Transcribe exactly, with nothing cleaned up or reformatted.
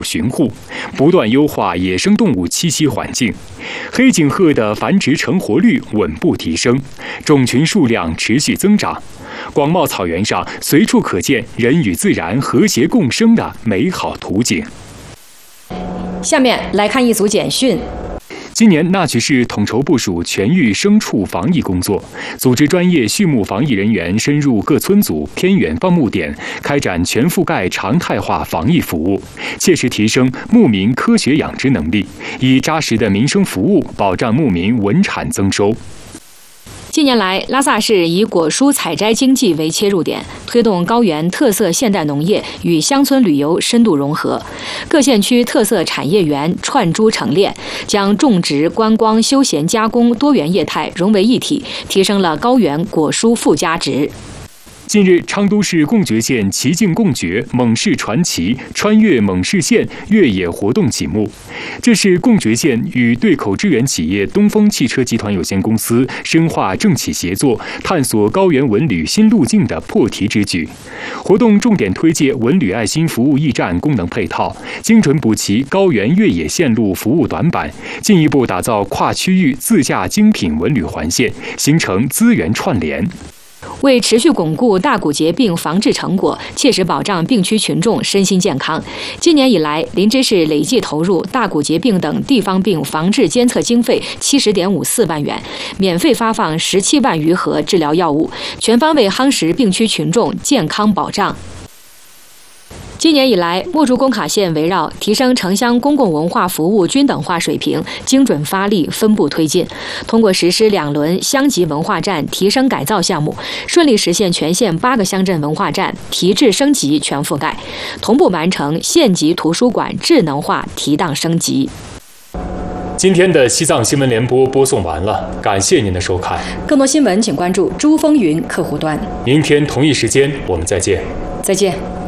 巡护，不断优化野生动物栖息环境。黑颈鹤的繁殖成活率稳步提升，种群数量持续增长。广袤草原上随处可见人与自然和谐共生的美好图景。 下面来看一组简讯。 今年纳曲市统筹部署全域牲畜防疫工作，组织专业畜牧防疫人员深入各村组、偏远放牧点，开展全覆盖常态化防疫服务，切实提升牧民科学养殖能力，以扎实的民生服务保障牧民稳产增收。 近年来，拉萨市以果蔬采摘经济为切入点，推动高原特色现代农业与乡村旅游深度融合，各县区特色产业园串珠成链，将种植、观光、休闲、加工多元业态融为一体，提升了高原果蔬附加值。 近日，昌都市贡觉县奇境贡觉蒙氏传奇穿越蒙氏县越野活动启幕。这是贡觉县与对口支援企业东风汽车集团有限公司深化政企协作，探索高原文旅新路径的破题之举。活动重点推介文旅爱心服务驿站功能配套，精准补齐高原越野线路服务短板，进一步打造跨区域自驾精品文旅环线，形成资源串联。 为持续巩固大骨节病防治成果，切实保障病区群众身心健康，今年以来，林芝市累计投入大骨节病等地方病防治监测经费七十点五四万元，免费发放十七万余盒治疗药物，全方位夯实病区群众健康保障。今年以来，墨竹工卡县围绕提升城乡公共文化服务均等化水平，精准发力，分步推进，通过实施两轮乡级文化站提升改造项目，顺利实现全县八个乡镇文化站提质升级全覆盖，同步完成县级图书馆智能化提档升级。 今天的西藏新闻联播播送完了，感谢您的收看。 更多新闻请关注珠风云客户端。 明天同一时间我们再见。 再见。